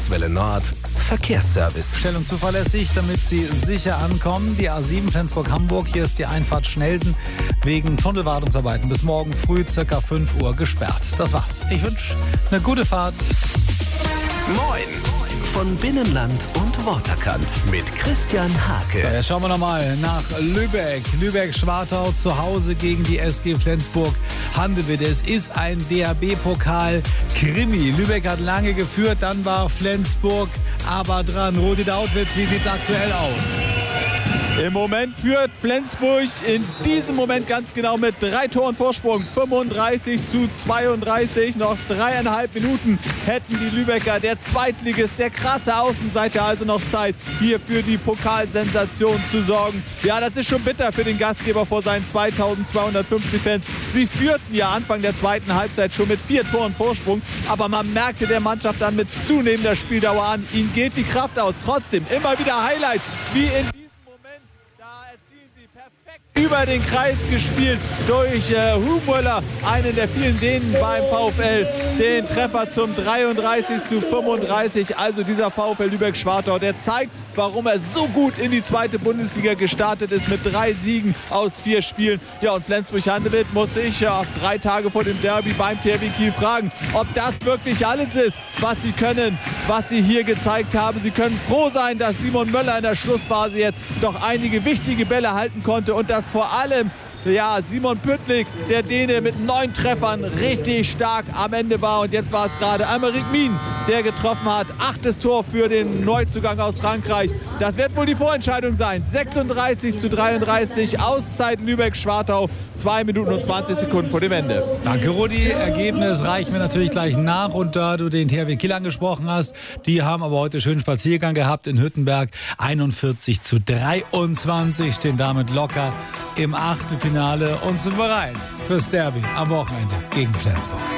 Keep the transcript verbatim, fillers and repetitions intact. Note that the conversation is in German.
Kurzwelle Nord Verkehrsservice. Schnell und zuverlässig, damit Sie sicher ankommen. Die A sieben Flensburg-Hamburg. Hier ist die Einfahrt Schnellsen wegen Tunnelwartungsarbeiten bis morgen früh circa fünf Uhr gesperrt. Das war's. Ich wünsche eine gute Fahrt. Moin von Binnenland und Waterkant mit Christian Hake. Ja, schauen wir nochmal nach Lübeck. Lübeck-Schwartau zu Hause gegen die S G Flensburg-Handewitt. Es ist ein D H B-Pokal-Krimi. Lübeck hat lange geführt, dann war Flensburg aber dran. Rudi Dautwitz, wie sieht's aktuell aus? Im Moment führt Flensburg in diesem Moment ganz genau mit drei Toren Vorsprung. fünfunddreißig zu zweiunddreißig. Noch dreieinhalb Minuten hätten die Lübecker, der Zweitligist, der krasse Außenseiter, also noch Zeit, hier für die Pokalsensation zu sorgen. Ja, das ist schon bitter für den Gastgeber vor seinen zweitausendzweihundertfünfzig Fans. Sie führten ja Anfang der zweiten Halbzeit schon mit vier Toren Vorsprung. Aber man merkte der Mannschaft dann mit zunehmender Spieldauer an, ihnen geht die Kraft aus. Trotzdem immer wieder Highlights, wie in über den Kreis gespielt durch äh, Hubmöller, einen der vielen Dänen beim VfL, den Treffer zum dreiunddreißig zu fünfunddreißig. Also dieser VfL Lübeck-Schwartau, der zeigt, warum er so gut in die zweite Bundesliga gestartet ist mit drei Siegen aus vier Spielen. Ja, und Flensburg-Handewitt muss sich ja drei Tage vor dem Derby beim T H W Kiel fragen, ob das wirklich alles ist, was sie können, was sie hier gezeigt haben. Sie können froh sein, dass Simon Möller in der Schlussphase jetzt doch einige wichtige Bälle halten konnte und dass vor allem ja, Simon Püttlik, der Däne, mit neun Treffern richtig stark am Ende war. Und jetzt war es gerade Aymeric Min, der getroffen hat. Achtes Tor für den Neuzugang aus Frankreich. Das wird wohl die Vorentscheidung sein. sechsunddreißig zu dreiunddreißig, Auszeit Lübeck-Schwartau. Zwei Minuten und zwanzig Sekunden vor dem Ende. Danke, Rudi. Ergebnis reichen wir natürlich gleich nach. Und da du den T H W Kiel angesprochen hast, die haben aber heute schönen Spaziergang gehabt in Hüttenberg. einundvierzig zu dreiundzwanzig, stehen damit locker im Achtelfinale und sind bereit fürs Derby am Wochenende gegen Flensburg.